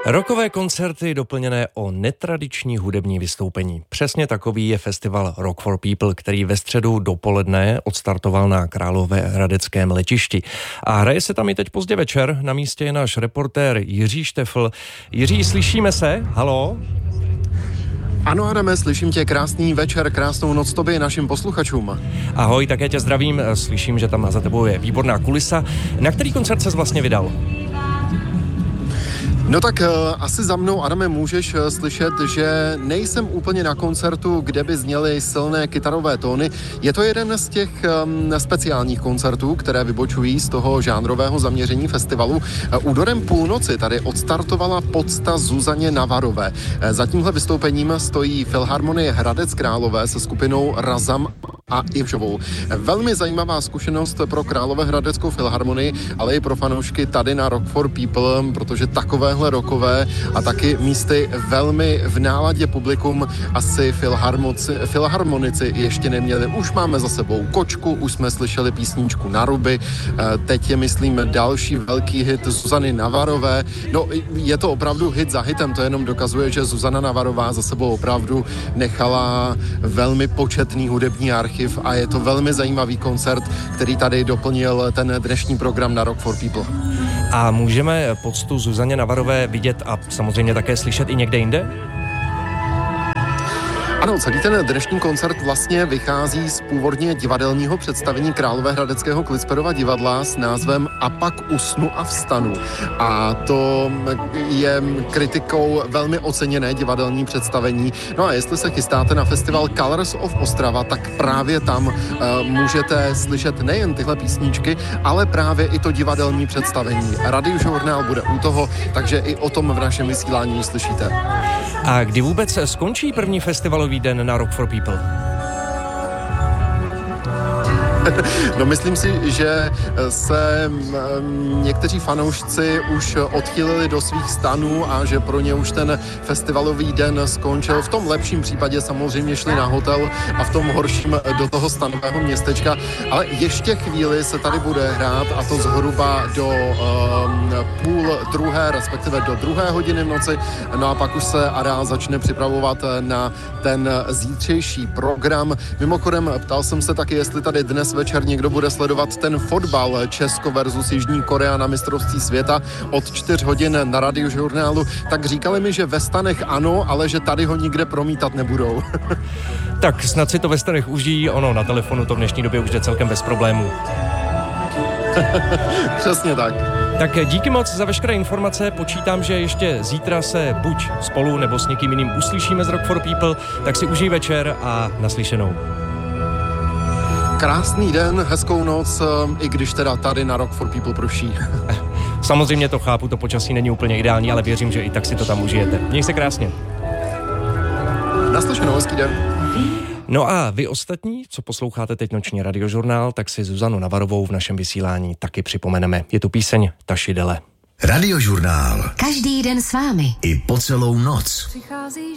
Rockové koncerty doplněné o netradiční hudební vystoupení. Přesně takový je festival Rock for People, který ve středu dopoledne odstartoval na Královéhradeckém letišti. A hraje se tam i teď pozdě večer. Na místě je náš reportér Jiří Štefl. Jiří, slyšíme se? Haló? Ano, Adame, slyším tě. Krásný večer, krásnou noc tobě i našim posluchačům. Ahoj, také tě zdravím. Slyším, že tam za tebou je výborná kulisa. Na který koncert ses vlastně vydal? No tak asi za mnou, Adame, můžeš slyšet, že nejsem úplně na koncertu, kde by zněly silné kytarové tóny. Je to jeden z těch speciálních koncertů, které vybočují z toho žánrového zaměření festivalu. Údorem půlnoci tady odstartovala pocta Zuzaně Navarové. Za tímhle vystoupením stojí Filharmonie Hradec Králové se skupinou Razam a Ivšovou. Velmi zajímavá zkušenost pro Královéhradeckou filharmonii, ale i pro fanoušky tady na Rock for People, protože takovéhle rockové a taky místy velmi v náladě publikum asi filharmonici ještě neměli. Už máme za sebou Kočku, už jsme slyšeli písničku Na ruby, teď je, myslím, další velký hit Zuzany Navarové. No, je to opravdu hit za hitem, to jenom dokazuje, že Zuzana Navarová za sebou opravdu nechala velmi početný hudební archiv a je to velmi zajímavý koncert, který tady doplnil ten dnešní program na Rock for People. A můžeme poctu Zuzaně Navarové vidět a samozřejmě také slyšet i někde jinde? Ano, celý ten dnešní koncert vlastně vychází z původně divadelního představení Královéhradeckého Klitsperova divadla s názvem A pak usnu a vstanu. A to je kritikou velmi oceněné divadelní představení. No a jestli se chystáte na festival Colors of Ostrava, tak právě tam můžete slyšet nejen tyhle písničky, ale právě i to divadelní představení. Radiožurnál bude u toho, takže i o tom v našem vysílání uslyšíte. A kdy vůbec skončí první festivalový den na Rock for People? No, myslím si, že se někteří fanoušci už odchýlili do svých stanů a že pro ně už ten festivalový den skončil. V tom lepším případě samozřejmě šli na hotel a v tom horším do toho stanového městečka. Ale ještě chvíli se tady bude hrát, a to zhruba do půl druhé, respektive do 2 hodiny v noci. No a pak už se areál začne připravovat na ten zítřejší program. Mimochodem, ptal jsem se taky, jestli tady dnes večer někdo bude sledovat ten fotbal Česko versus Jižní Korea na mistrovství světa od 4 hodin na Radiožurnálu, tak říkali mi, že ve stanech ano, ale že tady ho nikde promítat nebudou. Tak snad si to ve stanech užijí, ono na telefonu to v dnešní době už jde celkem bez problémů. Přesně tak. Tak díky moc za veškeré informace, počítám, že ještě zítra se buď spolu nebo s někým jiným uslyšíme z Rock for People, tak si užij večer a naslyšenou. Krásný den, hezkou noc, i když teda tady na Rock for People prší. Samozřejmě to chápu, to počasí není úplně ideální, ale věřím, že i tak si to tam užijete. Měj se krásně. Naslyšenou, hezký den. No a vy ostatní, co posloucháte teď noční Radiožurnál, tak si Zuzanu Navarovou v našem vysílání taky připomeneme. Je tu píseň Tašidele. Radiožurnál. Každý den s vámi. I po celou noc. Přichází